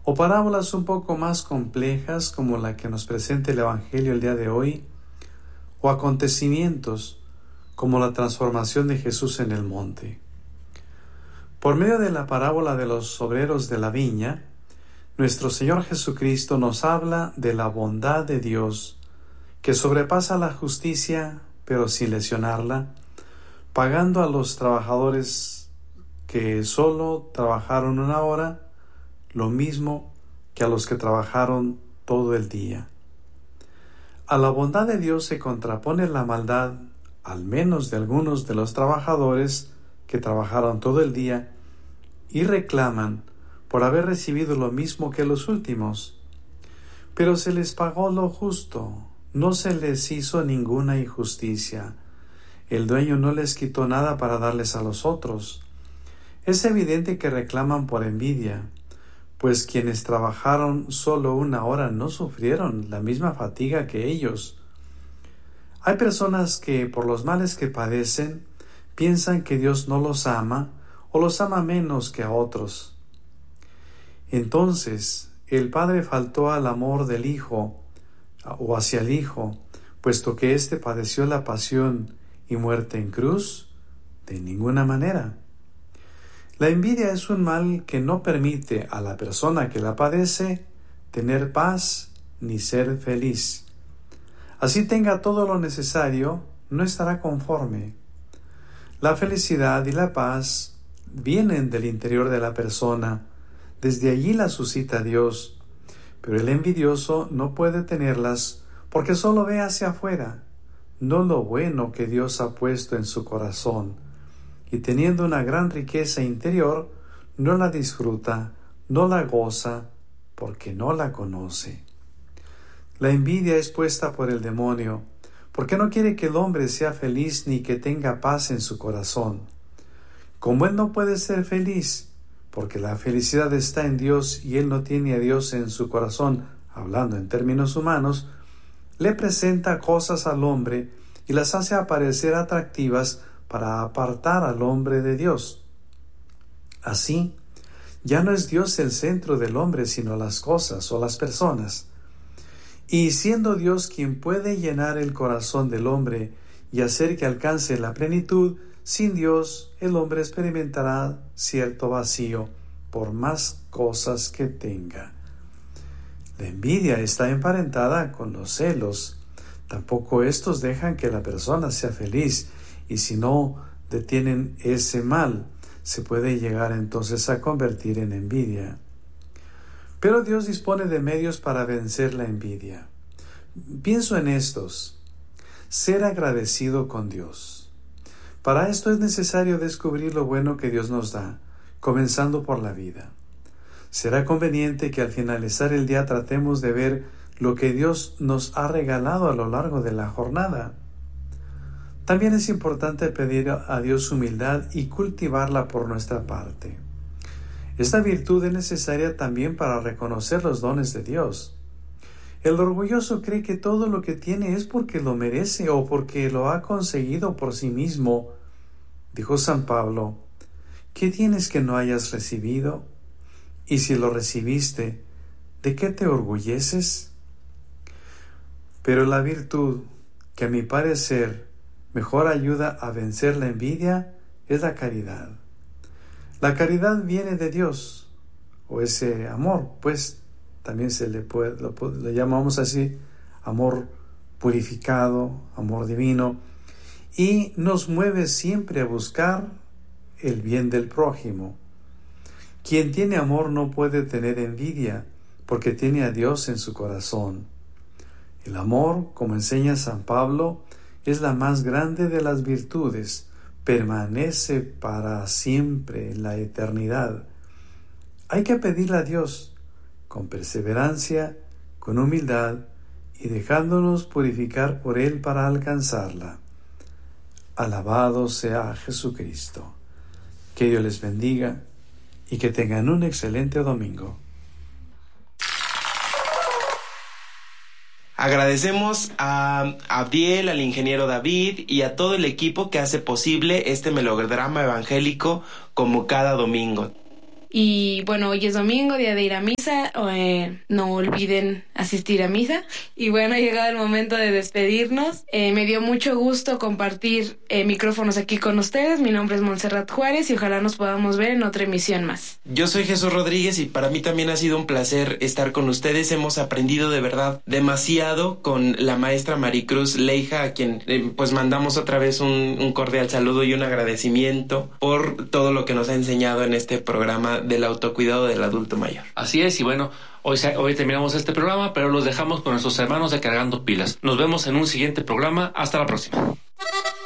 o parábolas un poco más complejas como la que nos presenta el Evangelio el día de hoy, o acontecimientos como la transformación de Jesús en el monte. Por medio de la parábola de los obreros de la viña, nuestro Señor Jesucristo nos habla de la bondad de Dios, que sobrepasa la justicia, pero sin lesionarla, pagando a los trabajadores que solo trabajaron una hora, lo mismo que a los que trabajaron todo el día. A la bondad de Dios se contrapone la maldad, al menos de algunos de los trabajadores que trabajaron todo el día y reclaman por haber recibido lo mismo que los últimos. Pero se les pagó lo justo, no se les hizo ninguna injusticia. El dueño no les quitó nada para darles a los otros. Es evidente que reclaman por envidia, pues quienes trabajaron solo una hora no sufrieron la misma fatiga que ellos. Hay personas que, por los males que padecen, piensan que Dios no los ama o los ama menos que a otros. Entonces, el Padre faltó al amor del Hijo o hacia el Hijo, puesto que éste padeció la pasión y muerte en cruz. De ninguna manera. La envidia es un mal que no permite a la persona que la padece tener paz ni ser feliz. Así tenga todo lo necesario, no estará conforme. La felicidad y la paz vienen del interior de la persona, desde allí las suscita Dios, pero el envidioso no puede tenerlas porque solo ve hacia afuera, no lo bueno que Dios ha puesto en su corazón, y teniendo una gran riqueza interior, no la disfruta, no la goza, porque no la conoce. La envidia es puesta por el demonio, porque no quiere que el hombre sea feliz ni que tenga paz en su corazón. Como él no puede ser feliz, porque la felicidad está en Dios y él no tiene a Dios en su corazón, hablando en términos humanos, le presenta cosas al hombre y las hace aparecer atractivas para apartar al hombre de Dios. Así, ya no es Dios el centro del hombre, sino las cosas o las personas. Y siendo Dios quien puede llenar el corazón del hombre y hacer que alcance la plenitud, sin Dios el hombre experimentará cierto vacío por más cosas que tenga. La envidia está emparentada con los celos. Tampoco estos dejan que la persona sea feliz, y si no detienen ese mal, se puede llegar entonces a convertir en envidia. Pero Dios dispone de medios para vencer la envidia. Pienso en estos: ser agradecido con Dios. Para esto es necesario descubrir lo bueno que Dios nos da, comenzando por la vida. Será conveniente que al finalizar el día tratemos de ver lo que Dios nos ha regalado a lo largo de la jornada. También es importante pedir a Dios humildad y cultivarla por nuestra parte. Esta virtud es necesaria también para reconocer los dones de Dios. El orgulloso cree que todo lo que tiene es porque lo merece o porque lo ha conseguido por sí mismo. Dijo San Pablo: ¿qué tienes que no hayas recibido? Y si lo recibiste, ¿de qué te orgulleces? Pero la virtud que a mi parecer mejor ayuda a vencer la envidia es la caridad. La caridad viene de Dios, o ese amor, pues también lo llamamos así, amor purificado, amor divino, y nos mueve siempre a buscar el bien del prójimo. Quien tiene amor no puede tener envidia, porque tiene a Dios en su corazón. El amor, como enseña San Pablo, es la más grande de las virtudes, permanece para siempre en la eternidad. Hay que pedirle a Dios con perseverancia, con humildad y dejándonos purificar por Él para alcanzarla. Alabado sea Jesucristo. Que Dios les bendiga y que tengan un excelente domingo. Agradecemos a Abdiel, al ingeniero David y a todo el equipo que hace posible este melodrama evangélico como cada domingo. Y bueno, hoy es domingo, día de ir a misa. No olviden asistir a misa. Y bueno, ha llegado el momento de despedirnos. Me dio mucho gusto compartir micrófonos aquí con ustedes. Mi nombre es Montserrat Juárez y ojalá nos podamos ver en otra emisión más. Yo soy Jesús Rodríguez y para mí también ha sido un placer estar con ustedes. Hemos aprendido de verdad demasiado con la maestra Maricruz Leija, a quien pues mandamos otra vez un cordial saludo y un agradecimiento por todo lo que nos ha enseñado en este programa del autocuidado del adulto mayor. Así es, y bueno, hoy terminamos este programa, pero los dejamos con nuestros hermanos de Cargando Pilas. Nos vemos en un siguiente programa. Hasta la próxima.